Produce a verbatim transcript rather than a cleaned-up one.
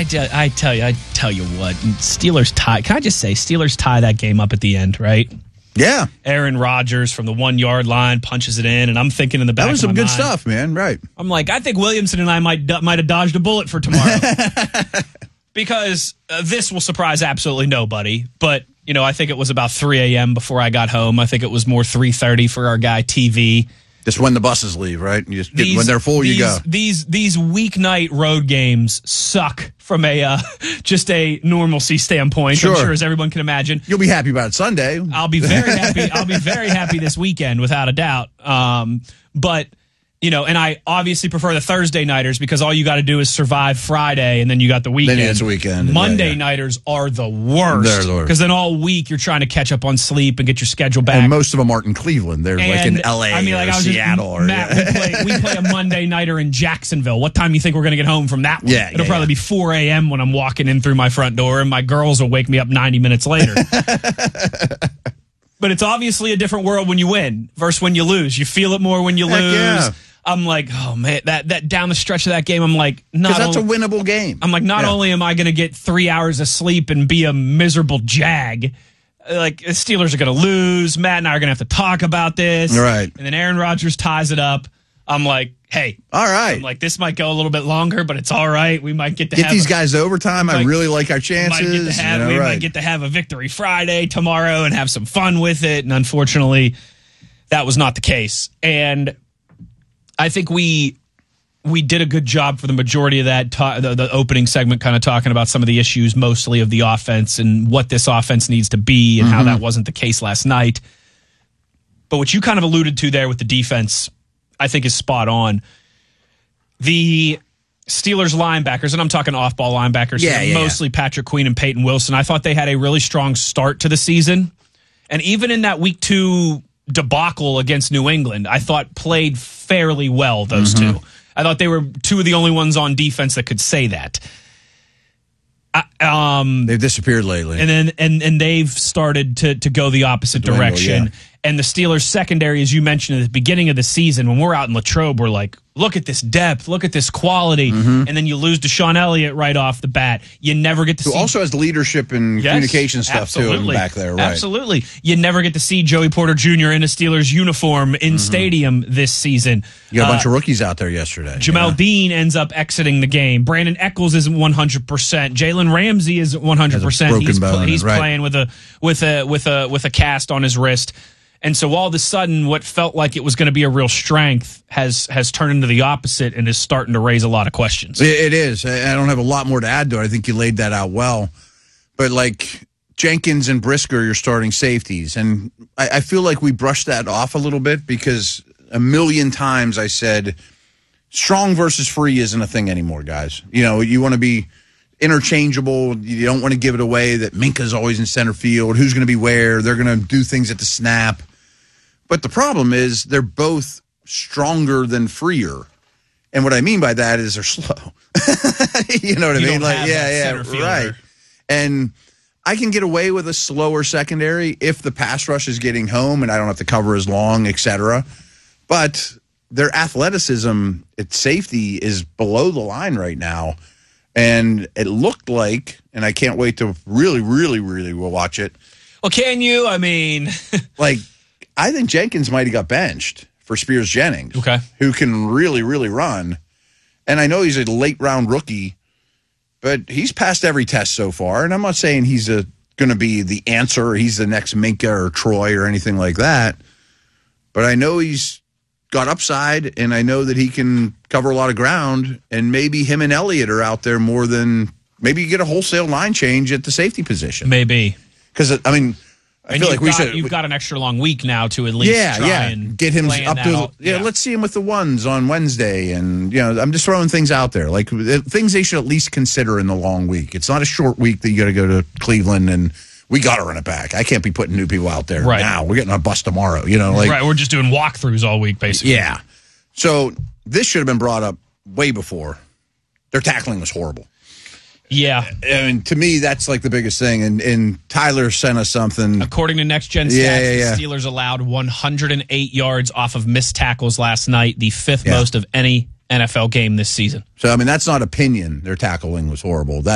I, I tell you, I tell you what, Steelers tie. Can I just say, Steelers tie that game up at the end, right? Yeah. Aaron Rodgers from the one-yard line punches it in, and I'm thinking in the back That was of some my good mind, stuff, man. Right. I'm like, I think Williamson and I might might have dodged a bullet for tomorrow. Because uh, this will surprise absolutely nobody. But, you know, I think it was about three a.m. before I got home. I think it was more three thirty for our guy T V. Just when the buses leave, right? You just get, These, when they're full, these, you go. These these weeknight road games suck from a uh, just a normalcy standpoint. Sure. I'm sure, as everyone can imagine. You'll be happy about it Sunday. I'll be very happy. I'll be very happy this weekend, without a doubt. Um, but you know, and I obviously prefer the Thursday nighters because all you got to do is survive Friday, and then you got the weekend. Then it's a weekend. Monday yeah, yeah. nighters are the worst. They're the worst. Because then all week you're trying to catch up on sleep and get your schedule back. And most of them aren't in Cleveland. They're And, like in L A I mean, like or I was Seattle. Just, or, Matt, yeah. we, play, we play a Monday nighter in Jacksonville. What time do you think we're going to get home from that one? Yeah, It'll yeah, probably yeah. be four a.m. when I'm walking in through my front door, and my girls will wake me up ninety minutes later. But it's obviously a different world when you win versus when you lose. You feel it more when you Heck lose. yeah. I'm like, oh man, that that down the stretch of that game, I'm like, not Because that's only, a winnable game. I'm like, not Yeah. only am I going to get three hours of sleep and be a miserable jag, like the Steelers are going to lose. Matt and I are going to have to talk about this. Right. And then Aaron Rodgers ties it up. I'm like, hey, All right. I'm like, this might go a little bit longer, but it's all right. We might get to Get have these a, guys to overtime. I might- really like our might get chances. to have, you know, we right. might get to have a victory Friday tomorrow and have some fun with it. And unfortunately, that was not the case. And I think we we did a good job for the majority of that, ta- the, the opening segment, kind of talking about some of the issues, mostly of the offense and what this offense needs to be and Mm-hmm. how that wasn't the case last night. But what you kind of alluded to there with the defense, I think is spot on. The Steelers linebackers, and I'm talking off-ball linebackers, Yeah, here, yeah, mostly Patrick Queen and Peyton Wilson. I thought they had a really strong start to the season. And even in that week two debacle against New England, I thought played fairly well, those Mm-hmm. two. I thought they were two of the only ones on defense that could say that. I, um, They've disappeared lately. and then and and they've started to to go the opposite Dwindle, direction. yeah. And the Steelers secondary, as you mentioned at the beginning of the season, when we're out in Latrobe, we're like, look at this depth, look at this quality. Mm-hmm. And then you lose Deshaun Elliott right off the bat. You never get to Who see also has leadership and Yes, communication stuff too absolutely. back there, right? Absolutely. You never get to see Joey Porter Junior in a Steelers uniform in stadium this season. You got a bunch Uh, of rookies out there yesterday. Jamel yeah. Dean ends up exiting the game. Brandon Eccles isn't one hundred percent. Jalen Ramsey isn't one hundred percent. Has a broken He's, bone, he's right. playing with a with a with a with a cast on his wrist. And so all of a sudden, what felt like it was going to be a real strength has has turned into the opposite and is starting to raise a lot of questions. It, it is. I I don't have a lot more to add to it. I think you laid that out well. But like Jenkins and Brisker, you're starting safeties. And I, I feel like we brushed that off a little bit because a million times I said strong versus free isn't a thing anymore, guys. You know, you want to be interchangeable. You don't want to give it away that Minka's always in center field. Who's going to be where? They're going to do things at the snap. But the problem is they're both stronger than freer. And what I mean by that is they're slow. You know what I You mean? don't Like, have yeah, that yeah, center fielder. right. And I can get away with a slower secondary if the pass rush is getting home and I don't have to cover as long, et cetera. But their athleticism at safety is below the line right now. And it looked like, and I can't wait to really, really, really watch it. Well, can you? I mean, Like, I think Jenkins might have got benched for Spears Jennings, Okay. who can really, really run. And I know he's a late round rookie, but he's passed every test so far. And I'm not saying he's a going to be the answer. Or he's the next Minka or Troy or anything like that. But I know he's got upside, and I know that he can cover a lot of ground. And maybe him and Elliott are out there more than maybe you get a wholesale line change at the safety position. maybe. Because I mean. I And feel you've like we got, should. You've got an extra long week now to at least yeah, try yeah. and Get him plan up that to all- yeah, Let's see him with the ones on Wednesday, and you know, I'm just throwing things out there, like uh, things they should at least consider in the long week. It's not a short week that you got to go to Cleveland and we got to run it back. I can't be putting new people out there Right. now. We're getting a bus tomorrow. You know, like right. We're just doing walkthroughs all week, basically. yeah. So this should have been brought up way before. Their tackling was horrible. Yeah. I mean, to me, that's like the biggest thing. And and Tyler sent us something. According to Next Gen Stats, Yeah, yeah, yeah. the Steelers allowed one hundred eight yards off of missed tackles last night, the fifth Yeah. most of any N F L game this season. So I mean, that's not opinion. Their tackling was horrible. That